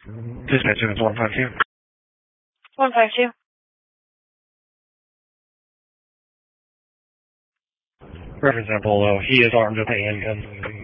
Dispatch units 152. 152. Reference sample, he is armed with a handgun.